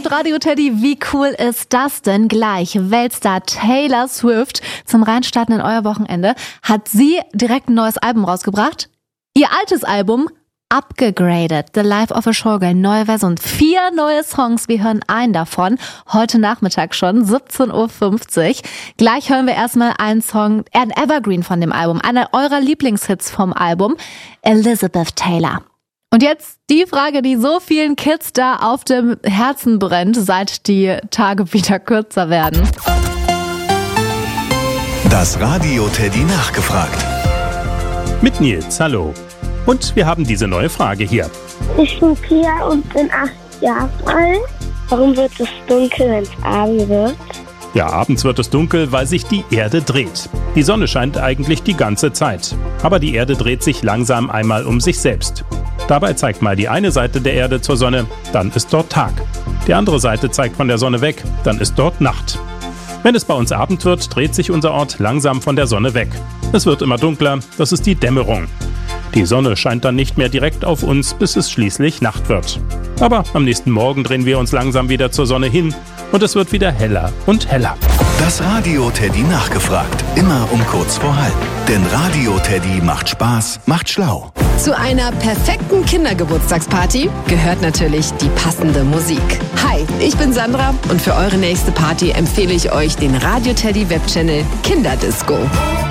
mit Radio Teddy. Wie cool ist das denn? Gleich Weltstar Taylor Swift zum Reinstarten in euer Wochenende hat sie direkt ein neues Album rausgebracht. Ihr altes Album Upgegradet, The Life of a Showgirl, neue Version, 4 neue Songs, wir hören einen davon, heute Nachmittag schon, 17.50 Uhr. Gleich hören wir erstmal einen Song, ein Evergreen von dem Album, einer eurer Lieblingshits vom Album, Elizabeth Taylor. Und jetzt die Frage, die so vielen Kids da auf dem Herzen brennt, seit die Tage wieder kürzer werden. Das Radio Teddy nachgefragt. Mit Nils, hallo. Und wir haben diese neue Frage hier. Ich bin Pia und bin 8 Jahre alt. Warum wird es dunkel, wenn es Abend wird? Ja, abends wird es dunkel, weil sich die Erde dreht. Die Sonne scheint eigentlich die ganze Zeit. Aber die Erde dreht sich langsam einmal um sich selbst. Dabei zeigt mal die eine Seite der Erde zur Sonne, dann ist dort Tag. Die andere Seite zeigt von der Sonne weg, dann ist dort Nacht. Wenn es bei uns Abend wird, dreht sich unser Ort langsam von der Sonne weg. Es wird immer dunkler, das ist die Dämmerung. Die Sonne scheint dann nicht mehr direkt auf uns, bis es schließlich Nacht wird. Aber am nächsten Morgen drehen wir uns langsam wieder zur Sonne hin und es wird wieder heller und heller. Das Radio Teddy nachgefragt. Immer um kurz vor halb. Denn Radio Teddy macht Spaß, macht schlau. Zu einer perfekten Kindergeburtstagsparty gehört natürlich die passende Musik. Hi, ich bin Sandra und für eure nächste Party empfehle ich euch den Radio Teddy Webchannel Kinderdisco.